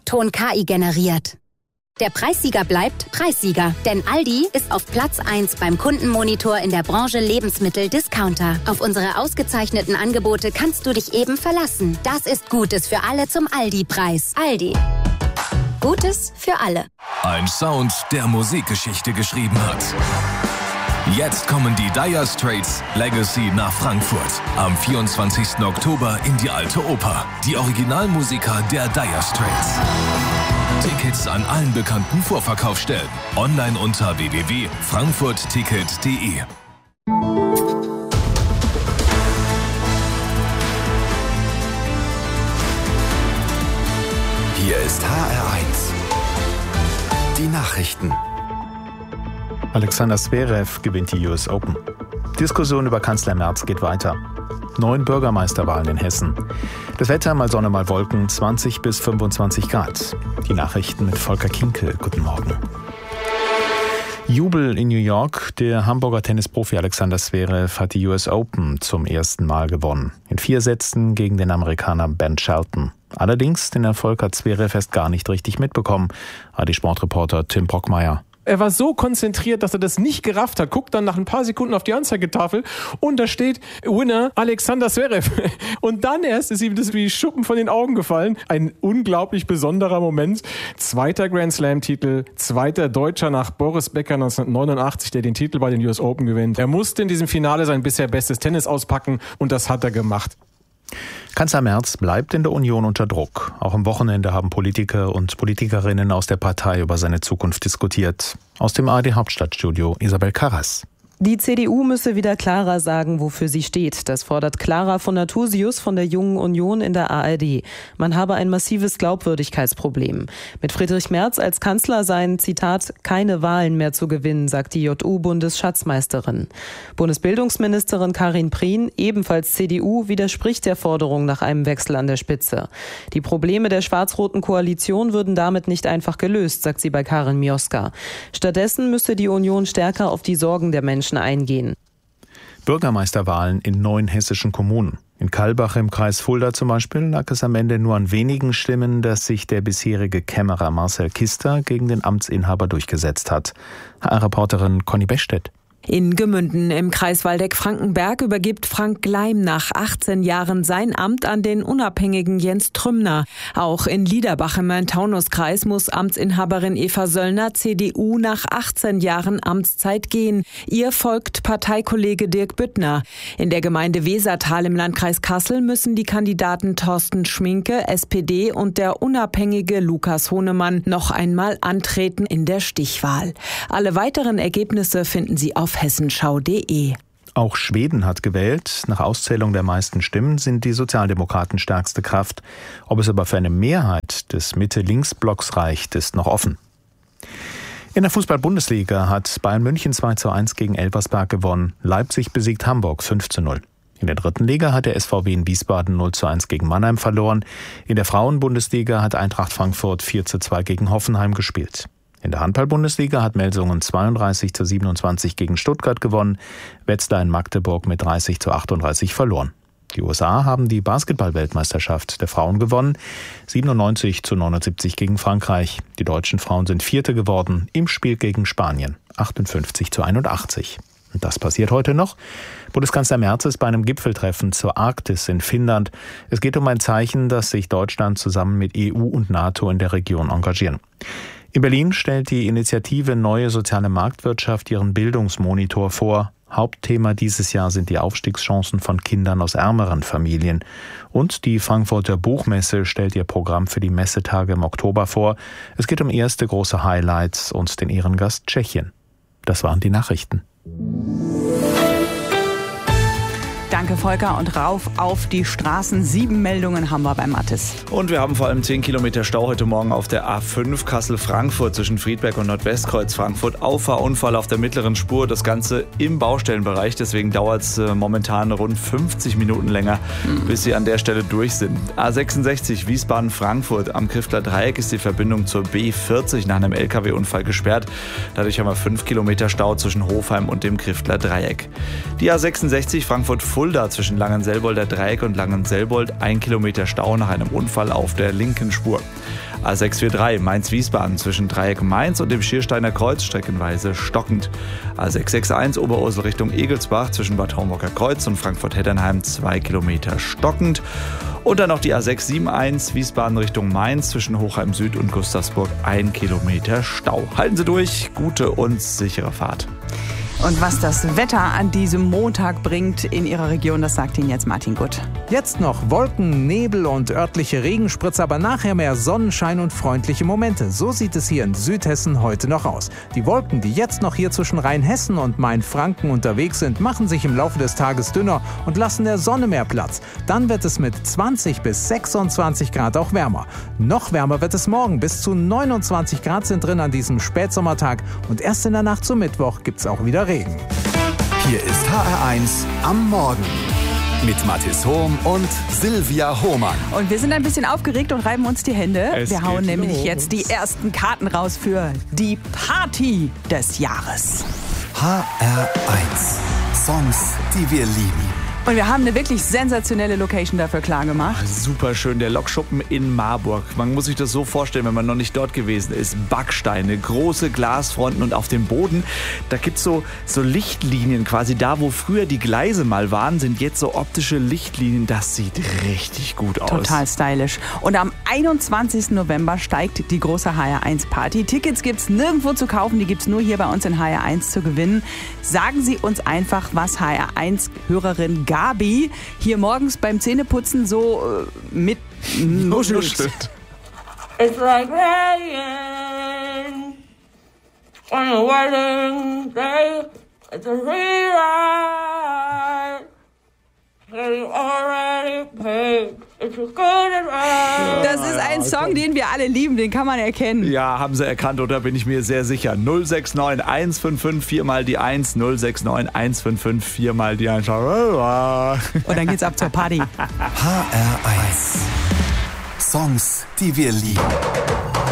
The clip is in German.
Ton KI generiert. Der Preissieger bleibt Preissieger, denn Aldi ist auf Platz 1 beim Kundenmonitor in der Branche Lebensmittel-Discounter. Auf unsere ausgezeichneten Angebote kannst du dich eben verlassen. Das ist Gutes für alle zum Aldi-Preis. Aldi. Gutes für alle. Ein Sound, der Musikgeschichte geschrieben hat. Jetzt kommen die Dire Straits Legacy nach Frankfurt. Am 24. Oktober in die Alte Oper. Die Originalmusiker der Dire Straits. Tickets an allen bekannten Vorverkaufsstellen. Online unter www.frankfurtticket.de. Hier ist HR1. Die Nachrichten. Alexander Zverev gewinnt die US Open. Diskussion über Kanzler Merz geht weiter. 9 Bürgermeisterwahlen in Hessen. Das Wetter mal Sonne, mal Wolken, 20 bis 25 Grad. Die Nachrichten mit Volker Kinkel. Guten Morgen. Jubel in New York. Der Hamburger Tennisprofi Alexander Zverev hat die US Open zum ersten Mal gewonnen. In 4 Sätzen gegen den Amerikaner Ben Shelton. Allerdings, den Erfolg hat Zverev erst gar nicht richtig mitbekommen, hat die Sportreporter Tim Brockmeier. Er war so konzentriert, dass er das nicht gerafft hat, guckt dann nach ein paar Sekunden auf die Anzeigetafel und da steht Winner Alexander Zverev. Und dann erst ist ihm das wie Schuppen von den Augen gefallen. Ein unglaublich besonderer Moment. 2. Grand Slam-Titel, 2. Deutscher nach Boris Becker 1989, der den Titel bei den US Open gewinnt. Er musste in diesem Finale sein bisher bestes Tennis auspacken und das hat er gemacht. Kanzler Merz bleibt in der Union unter Druck. Auch am Wochenende haben Politiker und Politikerinnen aus der Partei über seine Zukunft diskutiert. Aus dem ARD-Hauptstadtstudio Isabel Karras. Die CDU müsse wieder klarer sagen, wofür sie steht. Das fordert Clara von Nathusius von der Jungen Union in der ARD. Man habe ein massives Glaubwürdigkeitsproblem. Mit Friedrich Merz als Kanzler seien, Zitat, keine Wahlen mehr zu gewinnen, sagt die JU-Bundesschatzmeisterin. Bundesbildungsministerin Karin Prien, ebenfalls CDU, widerspricht der Forderung nach einem Wechsel an der Spitze. Die Probleme der schwarz-roten Koalition würden damit nicht einfach gelöst, sagt sie bei Karin Mioska. Stattdessen müsse die Union stärker auf die Sorgen der Menschen eingehen. Bürgermeisterwahlen in 9 hessischen Kommunen. In Kallbach im Kreis Fulda zum Beispiel lag es am Ende nur an wenigen Stimmen, dass sich der bisherige Kämmerer Marcel Kister gegen den Amtsinhaber durchgesetzt hat. HR-Reporterin Conny Bechstedt. In Gemünden im Kreis Waldeck-Frankenberg übergibt Frank Gleim nach 18 Jahren sein Amt an den unabhängigen Jens Trümner. Auch in Liederbach im Main-Taunus-Kreis muss Amtsinhaberin Eva Söllner, CDU, nach 18 Jahren Amtszeit gehen. Ihr folgt Parteikollege Dirk Büttner. In der Gemeinde Wesertal im Landkreis Kassel müssen die Kandidaten Thorsten Schminke, SPD, und der unabhängige Lukas Honemann noch einmal antreten in der Stichwahl. Alle weiteren Ergebnisse finden Sie auf hessenschau.de. Auch Schweden hat gewählt. Nach Auszählung der meisten Stimmen sind die Sozialdemokraten stärkste Kraft. Ob es aber für eine Mehrheit des Mitte-Links-Blocks reicht, ist noch offen. In der Fußball-Bundesliga hat Bayern München 2:1 gegen Elversberg gewonnen. Leipzig besiegt Hamburg 5:0. In der 3. Liga hat der SVW in Wiesbaden 0:1 gegen Mannheim verloren. In der Frauen-Bundesliga hat Eintracht Frankfurt 4:2 gegen Hoffenheim gespielt. In der Handball-Bundesliga hat Melsungen 32:27 gegen Stuttgart gewonnen, Wetzlar in Magdeburg mit 30:38 verloren. Die USA haben die Basketball-Weltmeisterschaft der Frauen gewonnen, 97:79 gegen Frankreich. Die deutschen Frauen sind Vierte geworden im Spiel gegen Spanien, 58:81. Und das passiert heute noch. Bundeskanzler Merz ist bei einem Gipfeltreffen zur Arktis in Finnland. Es geht um ein Zeichen, dass sich Deutschland zusammen mit EU und NATO in der Region engagieren. In Berlin stellt die Initiative Neue Soziale Marktwirtschaft ihren Bildungsmonitor vor. Hauptthema dieses Jahr sind die Aufstiegschancen von Kindern aus ärmeren Familien. Und die Frankfurter Buchmesse stellt ihr Programm für die Messetage im Oktober vor. Es geht um erste große Highlights und den Ehrengast Tschechien. Das waren die Nachrichten. Danke, Volker. Und rauf auf die Straßen. 7 Meldungen haben wir bei Mathis. Und wir haben vor allem 10 Kilometer Stau heute Morgen auf der A5 Kassel-Frankfurt zwischen Friedberg und Nordwestkreuz Frankfurt. Auffahrunfall auf der mittleren Spur. Das Ganze im Baustellenbereich. Deswegen dauert es momentan rund 50 Minuten länger, bis Sie an der Stelle durch sind. A66 Wiesbaden-Frankfurt. Am Kriftler Dreieck ist die Verbindung zur B40 nach einem LKW-Unfall gesperrt. Dadurch haben wir 5 Kilometer Stau zwischen Hofheim und dem Kriftler Dreieck. Die A66 Frankfurt-Fulda zwischen Langenselbolder Dreieck und Langenselbold 1 Kilometer Stau nach einem Unfall auf der linken Spur. A643 Mainz-Wiesbaden zwischen Dreieck Mainz und dem Schiersteiner Kreuz streckenweise stockend. A661 Oberursel Richtung Egelsbach zwischen Bad Homburger Kreuz und Frankfurt-Heddernheim 2 Kilometer stockend. Und dann noch die A671 Wiesbaden Richtung Mainz zwischen Hochheim Süd und Gustavsburg 1 Kilometer Stau. Halten Sie durch, gute und sichere Fahrt. Und was das Wetter an diesem Montag bringt in Ihrer Region, das sagt Ihnen jetzt Martin Gutt. Jetzt noch Wolken, Nebel und örtliche Regenspritze, aber nachher mehr Sonnenschein und freundliche Momente. So sieht es hier in Südhessen heute noch aus. Die Wolken, die jetzt noch hier zwischen Rheinhessen und Mainfranken unterwegs sind, machen sich im Laufe des Tages dünner und lassen der Sonne mehr Platz. Dann wird es mit 20 bis 26 Grad auch wärmer. Noch wärmer wird es morgen. Bis zu 29 Grad sind drin an diesem Spätsommertag. Und erst in der Nacht zum Mittwoch gibt es auch wieder Regen. Hier ist HR1 am Morgen mit Mathis Hohm und Silvia Hohmann. Und wir sind ein bisschen aufgeregt und reiben uns die Hände. Wir hauen geht nämlich los. jetzt die ersten Karten raus für die Party des Jahres. HR1 Songs, die wir lieben. Und wir haben eine wirklich sensationelle Location dafür klargemacht. Super schön, der Lokschuppen in Marburg. Man muss sich das so vorstellen, wenn man noch nicht dort gewesen ist. Backsteine, große Glasfronten und auf dem Boden, da gibt es so Lichtlinien quasi. Da, wo früher die Gleise mal waren, sind jetzt so optische Lichtlinien. Das sieht richtig gut aus. Total stylisch. Und am 21. November steigt die große HR1 Party. Tickets gibt es nirgendwo zu kaufen, die gibt es nur hier bei uns in HR1 zu gewinnen. Sagen Sie uns einfach, was HR1-Hörerin Gabi hier morgens beim Zähneputzen so mit nuschelt. It's like rain on a wedding day. It's a rewrite. You already paid. It's a good advice. Das ist ein Song, den wir alle lieben, den kann man erkennen. Ja, haben Sie erkannt, oder bin ich mir sehr sicher. 069 155 4 mal die 1, 069 155 4 mal die 1. Und dann geht's ab zur Party. HR1 Songs, die wir lieben.